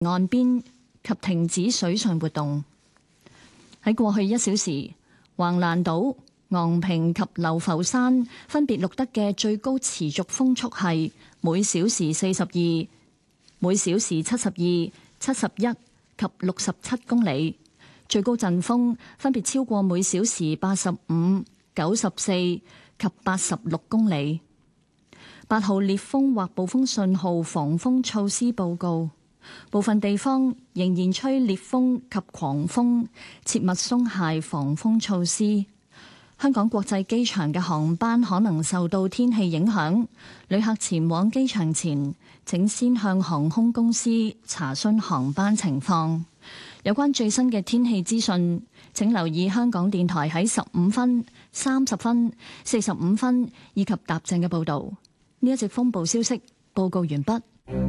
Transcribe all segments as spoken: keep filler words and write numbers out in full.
岸邊及停止水上活動。喺過去一小時，橫瀾島、昂坪及流浮山分別錄得嘅最高持續風速係每小時四十二、每小時七十二、七十一及六十七公里，最高陣風分別超過每小時八十五、九十四及八十六公里。八號烈風或暴風信號防風措施報告，部分地方仍然吹烈風及狂風，切勿鬆懈防風措施。香港國際機場嘅航班可能受到天氣影響，旅客前往機場前，請先向航空公司查詢航班情況。有關最新嘅天氣資訊，請留意香港電台喺十五分、三十分、四十五分以及踏正嘅報導。呢一節風暴消息報告完畢。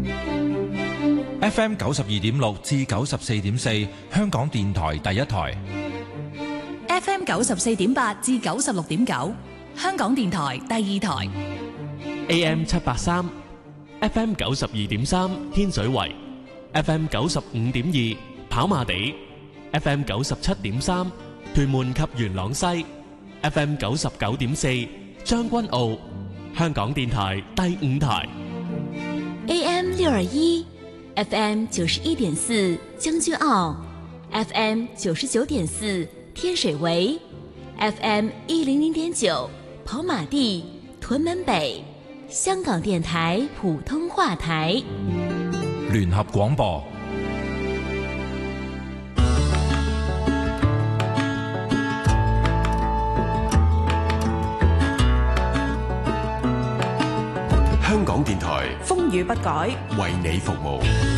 F M 九十二點六至九十四點四，香港電台第一台。 F M 九十四點八至九十六點九，香港電台第二台。 A M 七八三，F M 九十二點三天水圍，F M 九十五點二跑馬地，F M 九十七點三屯門及元朗西，F M 九十九點四將軍澳，香港電台第五台。 A M 六二一，F M 九十一點四將軍澳，F M 九十九點四天水圍 ，F M 一零零點九跑馬地、屯門北，香港電台普通話台。 聯合廣播。 香港電台風雨不改， 為你服務。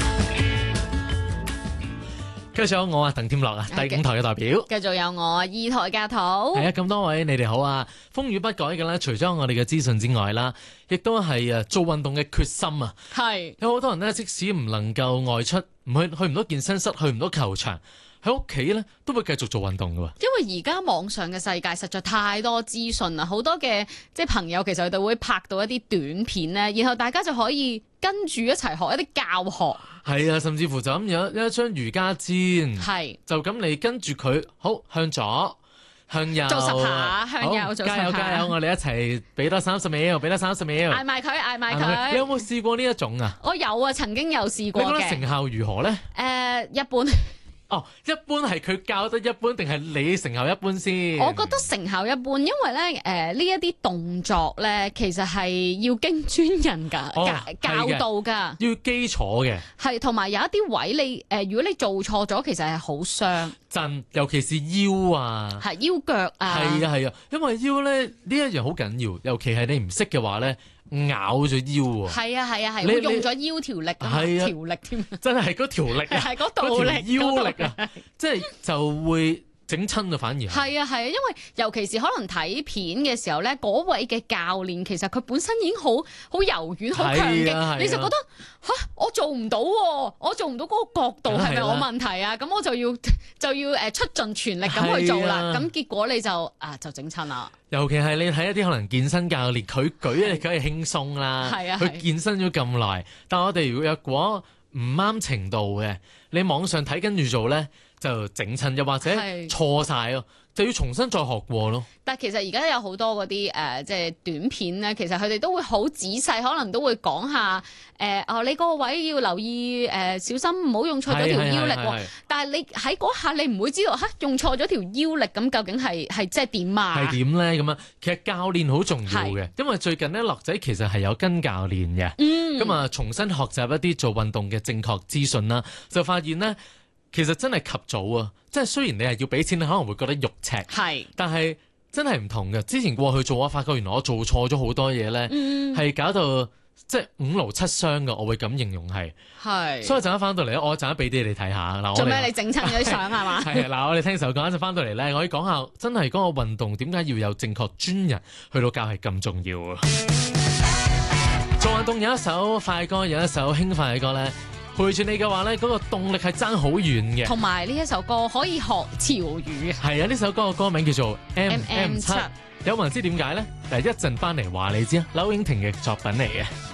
繼續有我啊，鄧添樂啊，第五台嘅代表。 繼續有我二台教徒。 係啊，咁多位你哋好啊！風雨不改嘅咧，除咗我哋嘅資訊之外啦，亦都係啊做運動嘅決心啊。 係有好多人咧，即使唔能夠外出，唔去去唔到健身室，去唔到球場，喺屋企咧都會繼續做運動㗎喎。 因為而家網上嘅世界實在太多資訊啦，好多嘅即係朋友其實佢哋會拍到一啲短片咧，然後大家就可以跟住一齊學一啲教學。係啊，甚至乎就咁有一張瑜伽墊，係就咁你跟住佢，好向左向右做十下，向右做十下， 加油加油！我哋一齊俾多三十秒，俾多三十秒， 嗌埋佢，嗌埋佢。 你有冇試過呢一種啊？ 我有啊，曾經有試過嘅。 你覺得成效如何咧？誒、 呃，一般。 哦，一般係佢教得一般，定係你成效一般先？ 我覺得成效一般，因為咧，誒呢一啲動作咧，其實係要經專人噶、哦、教教導噶， 要基礎嘅。係， 同埋有一啲位你誒、呃，如果你做錯咗，其實係好傷。 真，尤其是腰啊， 係腰腳啊， 係啊係啊，因為腰咧呢一樣好緊要，尤其係你唔識嘅話咧。咬咗腰喎， 係啊係啊係，會用咗腰條力啊，條力添， 真係嗰條力啊， 係嗰道力， 腰力啊，即係就會整親啊，反而係啊係啊，因為尤其是可能睇片嘅時候咧，嗰位嘅教練其實佢本身已經好好柔軟、好強勁，你就覺得吓我做唔到，我做唔到嗰個角度係咪我問題啊？咁我就要就要誒出盡全力咁去做啦，咁結果你就啊就整親啦。 尤其係你睇一啲可能健身教練，佢舉你梗係輕鬆啦，佢健身咗咁耐，但係我哋若果唔啱程度嘅，你網上睇跟住做咧，就整親，又或者錯晒咯，就要重新再學過咯。 但係其實而家有好多嗰啲誒，即係短片咧，其實佢哋都會好仔細，可能都會講下誒，哦、呃，你嗰個位要留意誒、呃，小心唔好用錯咗條腰力喎。但係你喺嗰下你唔會知道嚇用錯咗條腰力，咁究竟係係即係點啊？ 係點咧？咁啊，其實教練好重要嘅，因為最近咧樂仔其實係有跟教練嘅，咁啊、嗯、重新學習一啲做運動嘅正確資訊啦，就發現咧。其實真係及早啊！即係雖然你係要俾錢，你可能會覺得肉赤，係，但係真係唔同嘅。之前過去做，我發覺原來我做錯咗好多嘢咧，係、嗯、搞到即係五勞七傷嘅。我會咁形容係，係。所以陣間翻到嚟咧，我陣間俾啲你睇下嗱。 做咩？你整親嗰啲相係嘛？ 係嗱，我哋聽首歌，一陣翻到嚟咧，我可以講下真係嗰個運動點解要有正確專人去到教係咁重要啊！做運動有一首快歌，有一首輕快嘅歌咧。陪住你嘅話咧，嗰、那個動力係爭好遠嘅。 同埋呢一首歌可以學潮語。 係啊，呢首歌嘅歌名叫做 M M 七。有冇人知點解咧？誒，一陣翻嚟話你知啊，柳影婷嘅作品嚟嘅。